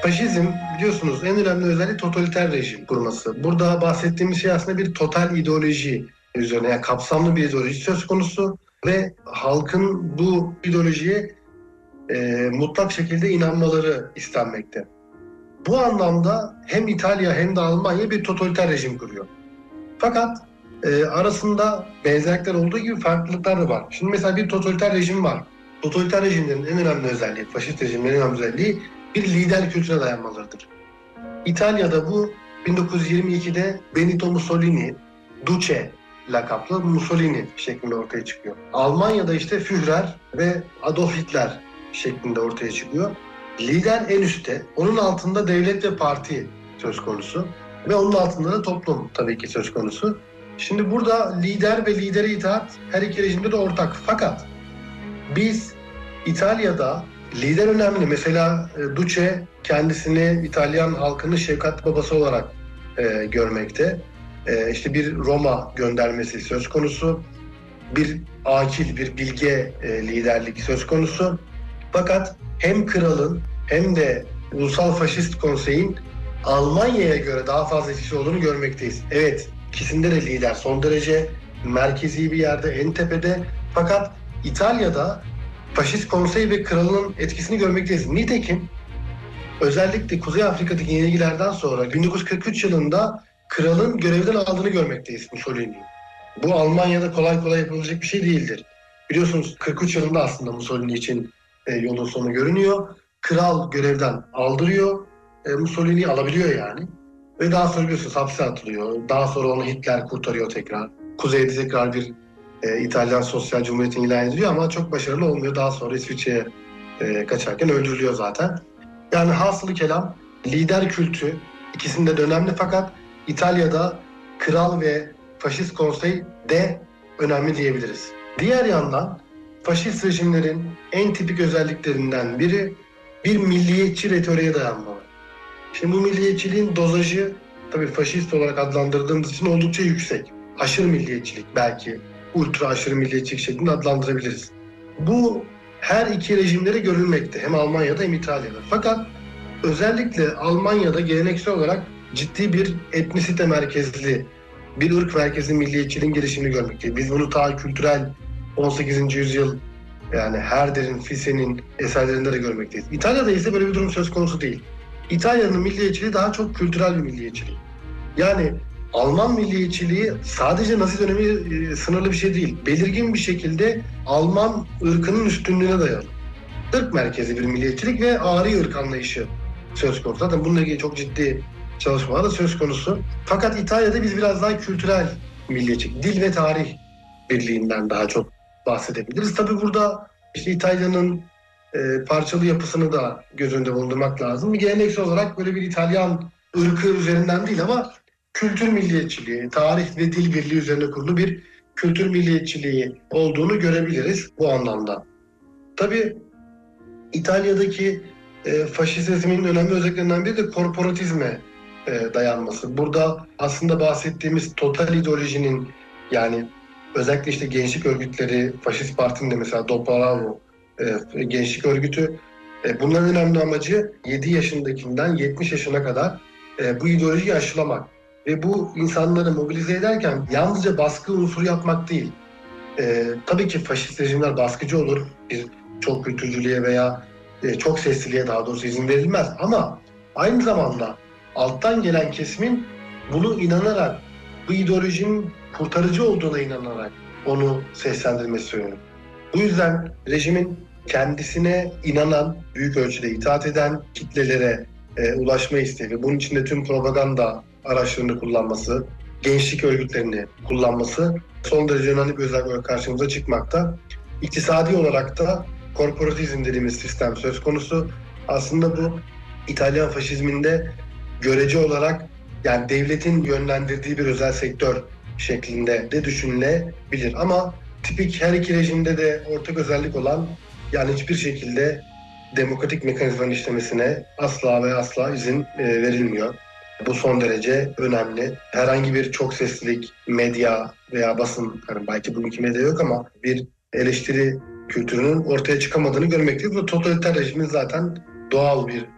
Faşizm biliyorsunuz en önemli özelliği totaliter rejim kurması. Burada bahsettiğimiz şey aslında bir total ideoloji üzerine, yani kapsamlı bir ideoloji söz konusu ve halkın bu ideolojiye mutlak şekilde inanmaları istenmekte. Bu anlamda hem İtalya hem de Almanya bir totaliter rejim kuruyor. Fakat arasında benzerlikler olduğu gibi farklılıklar da var. Şimdi mesela bir totaliter rejim var. Totaliter rejimlerin en önemli özelliği, faşist rejimlerin en önemli özelliği bir lider kültürüne dayanmalarıdır. İtalya'da bu 1922'de Benito Mussolini, Duce lakaplı Mussolini şeklinde ortaya çıkıyor. Almanya'da işte Führer ve Adolf Hitler şeklinde ortaya çıkıyor. Lider en üstte, onun altında devlet ve parti söz konusu ve onun altında da toplum tabii ki söz konusu. Şimdi burada lider ve lidere itaat her iki rejimde de ortak. Fakat biz İtalya'da lider önemli. Mesela Duce kendisini İtalyan halkının şefkatli babası olarak görmekte. İşte bir Roma göndermesi söz konusu. Bir akil, bir bilge liderlik söz konusu. Fakat hem kralın hem de Ulusal Faşist Konsey'in Almanya'ya göre daha fazla etkisi olduğunu görmekteyiz. Evet, ikisinde de lider son derece merkezi bir yerde, en tepede. Fakat İtalya'da Faşist Konsey ve kralın etkisini görmekteyiz. Nitekim özellikle Kuzey Afrika'daki yenilgilerden sonra 1943 yılında kralın görevden aldığını görmekteyiz Mussolini'yi. Bu Almanya'da kolay kolay yapılacak bir şey değildir. Biliyorsunuz 43 yılında aslında Mussolini için yolun sonu görünüyor. Kral görevden aldırıyor. Mussolini'yi alabiliyor yani. Ve daha sonra biliyorsunuz hapse atılıyor. Daha sonra onu Hitler kurtarıyor tekrar. Kuzeyde tekrar bir İtalyan Sosyal Cumhuriyeti'ni ilan ediliyor ama çok başarılı olmuyor. Daha sonra İsviçre'ye kaçarken öldürülüyor zaten. Yani hasılı kelam lider kültü ikisinde de önemli fakat İtalya'da kral ve faşist konsey de önemli diyebiliriz. Diğer yandan faşist rejimlerin en tipik özelliklerinden biri bir milliyetçi retoriğe dayanmaları. Şimdi bu milliyetçiliğin dozajı tabii faşist olarak adlandırdığımız için oldukça yüksek. Aşırı milliyetçilik belki ultra aşırı milliyetçilik şeklinde adlandırabiliriz. Bu her iki rejimlere görülmekte. Hem Almanya'da hem İtalya'da. Fakat özellikle Almanya'da geleneksel olarak ciddi bir etnisite merkezli, bir ırk merkezli milliyetçiliğin gelişimini görmekteyiz. Biz bunu ta kültürel 18. yüzyıl yani Herder'in, Fise'nin eserlerinde de görmekteyiz. İtalya'da ise böyle bir durum söz konusu değil. İtalya'nın milliyetçiliği daha çok kültürel bir milliyetçilik. Yani Alman milliyetçiliği sadece Nazi dönemi sınırlı bir şey değil. Belirgin bir şekilde Alman ırkının üstünlüğüne dayalı. Irk merkezi bir milliyetçilik ve ari ırk anlayışı söz konusu. Zaten bununla ilgili çok ciddi çalışmalar da söz konusu. Fakat İtalya'da biz biraz daha kültürel milliyetçilik, dil ve tarih birliğinden daha çok bahsedebiliriz. Tabii burada işte İtalya'nın parçalı yapısını da göz önünde bulundurmak lazım. Bir geleneksel olarak böyle bir İtalyan ırkı üzerinden değil ama kültür milliyetçiliği, tarih ve dil birliği üzerine kurulu bir kültür milliyetçiliği olduğunu görebiliriz bu anlamda. Tabii İtalya'daki faşizmin önemli özelliklerinden biri de korporatizme dayanması. Burada aslında bahsettiğimiz total ideolojinin yani özellikle işte gençlik örgütleri, faşist partinin de mesela Dopo gençlik örgütü bunların önemli amacı 7 yaşındakinden 70 yaşına kadar bu ideolojiyi aşılamak. Ve bu insanları mobilize ederken yalnızca baskı unsuru yapmak değil. Tabii ki faşist rejimler baskıcı olur. Bir çok kültürcülüğe veya çok sesliliğe daha doğrusu izin verilmez. Ama aynı zamanda alttan gelen kesimin bunu inanarak, bu ideolojinin kurtarıcı olduğuna inanarak onu seslendirmesi söyleniyor. Bu yüzden rejimin kendisine inanan, büyük ölçüde itaat eden kitlelere ulaşma isteği ve bunun için de tüm propaganda araçlarını kullanması, gençlik örgütlerini kullanması son derece önemli bir özellik olarak karşımıza çıkmakta. İktisadi olarak da korporatizm dediğimiz sistem söz konusu. Aslında bu İtalyan faşizminde görece olarak yani devletin yönlendirdiği bir özel sektör şeklinde de düşünülebilir. Ama tipik her iki rejimde de ortak özellik olan yani hiçbir şekilde demokratik mekanizmanın işlemesine asla ve asla izin verilmiyor. Bu son derece önemli. Herhangi bir çok seslilik, medya veya basın, yani belki bugünkü medya yok ama bir eleştiri kültürünün ortaya çıkamadığını görmekteyiz. Bu totaliter rejimin zaten doğal bir